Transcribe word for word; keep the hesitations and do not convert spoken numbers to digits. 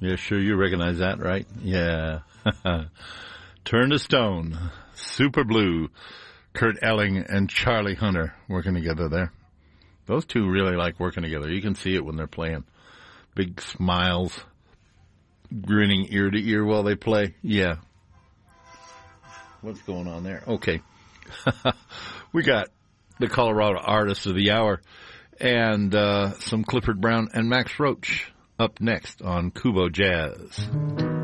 Yeah, sure you recognize that, right? Yeah. Turn to Stone, Super Blue, Kurt Elling and Charlie Hunter working together there. Those two really like working together. You can see it when they're playing. Big smiles, grinning ear to ear while they play. Yeah. What's going on there? Okay. We got the Colorado Artist of the Hour and uh, some Clifford Brown and Max Roach up next on Kubo Jazz.